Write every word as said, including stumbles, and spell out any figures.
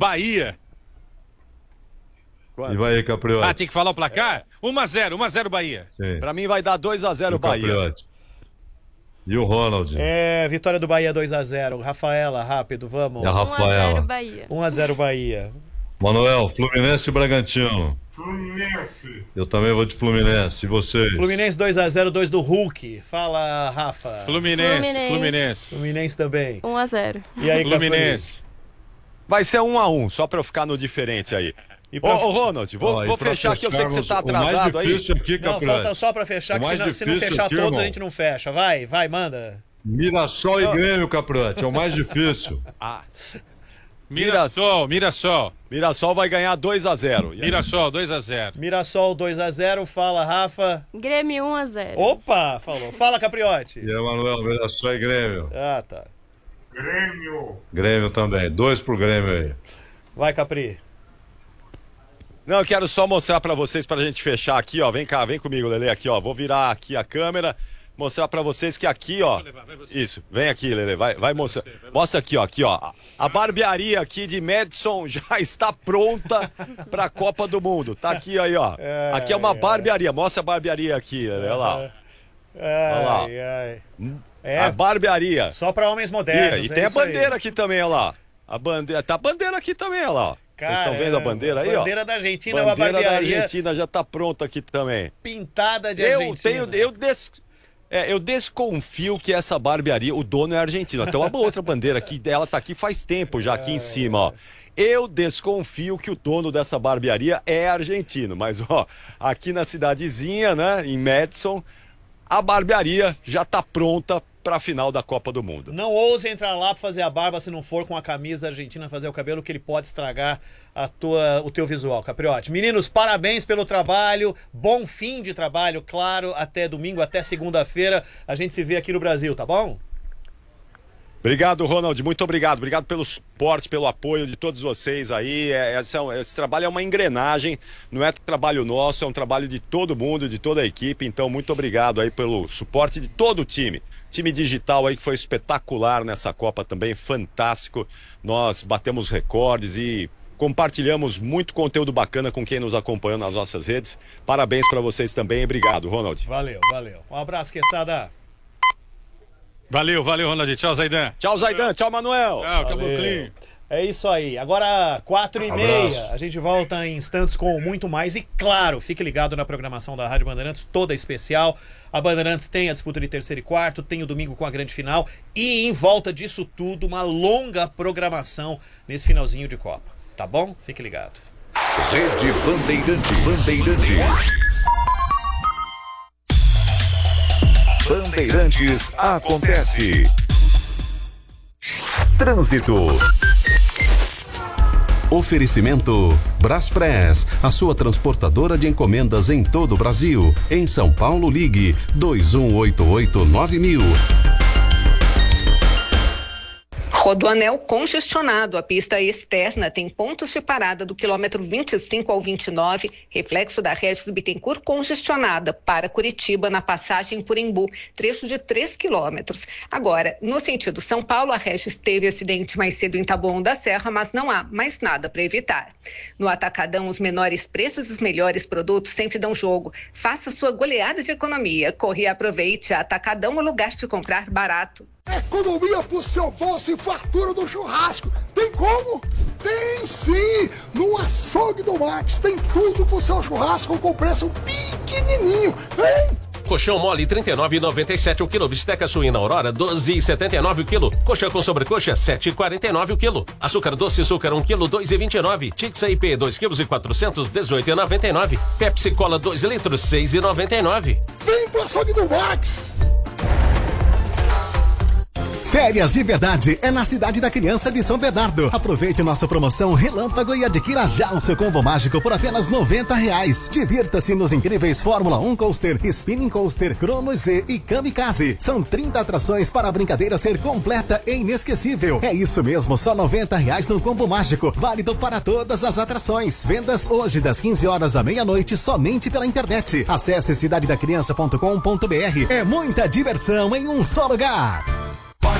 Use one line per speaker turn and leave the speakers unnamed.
Bahia.
Quanto? E vai, Capriotti.
Ah, tem que falar o placar? um a zero, um a zero Bahia.
Sim. Pra mim vai dar dois a zero Bahia. Capriotti.
E o Ronald?
É, vitória do Bahia dois a zero. Rafaela, rápido, vamos.
E a Rafaela.
um a zero Bahia.
um a zero Bahia.
Manuel, Fluminense e Bragantino.
Fluminense.
Eu também vou de Fluminense. E vocês?
Fluminense dois a zero, dois do Hulk. Fala, Rafa.
Fluminense,
Fluminense.
Fluminense.
Fluminense também.
um a zero.
E aí,
Fluminense.
Vai ser um a um, só pra eu ficar no diferente aí.
E pra...
Ô, ô, Ronald, vou,
Ó,
vou fechar aqui, eu sei que você tá atrasado aí.
Aqui,
não, falta só pra fechar, que se não, se não fechar
aqui,
todos,
irmão.
a gente não fecha. Vai, vai, manda.
Mirassol e Grêmio, Capriotti, é o mais difícil.
Ah.
Mirassol, Mirassol.
Mirassol vai ganhar dois a zero.
Mirassol, dois a zero.
Mirassol dois a zero, fala, Rafa.
Grêmio um a zero.
Opa, falou. Fala, Capriotti.
E aí, Manuel, Mirassol e Grêmio.
Ah, tá.
Grêmio.
Grêmio também, dois pro Grêmio aí.
Vai, Capri.
Não, eu quero só mostrar pra vocês, pra gente fechar aqui, ó. Vem cá, vem comigo, Lelê, aqui, ó. Vou virar aqui a câmera, mostrar pra vocês que aqui, ó. Isso, vem aqui, Lelê, vai, vai mostrar. Mostra aqui, ó, aqui, ó. A barbearia aqui de Madison já está pronta pra Copa do Mundo. Tá aqui aí, ó. Aqui é uma barbearia. Mostra a barbearia aqui, Lelê, olha lá.
Ai,
lá.
ai. É,
A barbearia.
só pra homens modernos.
E, e
é
tem a
isso aí.
bandeira aqui também, olha lá. A bandeira, tá a bandeira aqui também, olha lá. Vocês estão vendo a bandeira aí, ó?
Bandeira da Argentina,
Bandeira
uma barbearia
da Argentina já tá pronta aqui também.
pintada de
Eu
Argentina.
tenho, eu des, é, eu desconfio que essa barbearia, o dono é argentino. Tem uma outra bandeira aqui, ela tá aqui faz tempo já aqui em cima, ó. Eu desconfio que o dono dessa barbearia é argentino, mas ó, aqui na cidadezinha, né, em Madison, a barbearia já tá pronta para a final da Copa do Mundo.
Não ouse entrar lá para fazer a barba se não for com a camisa da Argentina fazer o cabelo, que ele pode estragar a tua, o teu visual, Capriotti. Meninos, parabéns pelo trabalho, bom fim de trabalho, claro, até domingo, até segunda-feira. A gente se vê aqui no Brasil, tá bom?
Obrigado, Ronald, muito obrigado. Obrigado pelo suporte, pelo apoio de todos vocês aí. É, esse, é, esse trabalho é uma engrenagem, não é trabalho nosso, é um trabalho de todo mundo, de toda a equipe. Então, muito obrigado aí pelo suporte de todo o time. Time digital aí que foi espetacular nessa Copa também, fantástico. Nós batemos recordes e compartilhamos muito conteúdo bacana com quem nos acompanhou nas nossas redes. Parabéns para vocês também. Obrigado, Ronald.
Valeu, valeu. Um abraço, Quesada.
Valeu, valeu, Ronald. Tchau, Zaidan.
Tchau, Zaidan. Tchau, Manuel.
Tchau, Caboclinho.
É isso aí. Agora, quatro e meia, a gente volta em instantes com muito mais. E claro, fique ligado na programação da Rádio Bandeirantes, toda especial. A Bandeirantes tem a disputa de terceiro e quarto, tem o domingo com a grande final. E em volta disso tudo, uma longa programação nesse finalzinho de Copa. Tá bom? Fique ligado.
Rede Bandeirantes. Bandeirantes. Bandeirantes acontece. Trânsito. Oferecimento Braspress, a sua transportadora de encomendas em todo o Brasil. Em São Paulo, ligue dois um oito oito nove mil.
Rodoanel congestionado. A pista externa tem pontos de parada do quilômetro vinte e cinco ao vinte e nove, reflexo da Regis Bittencourt congestionada para Curitiba na passagem por Embu, trecho de três quilômetros. Agora, no sentido São Paulo, a Regis teve acidente mais cedo em Taboão da Serra, mas não há mais nada para evitar. No Atacadão, os menores preços e os melhores produtos sempre dão jogo. Faça sua goleada de economia. Corre e aproveite. Atacadão, o lugar de comprar barato.
Economia pro seu bolso e fartura do churrasco. Tem como? Tem sim! No açougue do Max tem tudo pro seu churrasco com preço pequenininho. Vem!
Colchão mole trinta e nove reais e noventa e sete centavos o quilo. Bisteca suína Aurora doze reais e setenta e nove centavos o quilo. Coxa com sobrecoxa sete reais e quarenta e nove centavos o quilo. Açúcar doce açúcar um quilo dois reais e vinte e nove centavos. Tix I P dois quilos e quatrocentos dezoito reais e noventa e nove centavos. Pepsi Cola dois litros seis reais e noventa e nove centavos.
Vem pro açougue do Max!
Férias de verdade é na Cidade da Criança de São Bernardo. Aproveite nossa promoção Relâmpago e adquira já o seu combo mágico por apenas noventa reais. Divirta-se nos incríveis Fórmula um Coaster, Spinning Coaster, Crono Z e Kamikaze. São trinta atrações para a brincadeira ser completa e inesquecível. É isso mesmo, só noventa reais no combo mágico. Válido para todas as atrações. Vendas hoje das quinze horas à meia-noite somente pela internet. Acesse cidade da criança ponto com ponto br. É muita diversão em um só lugar.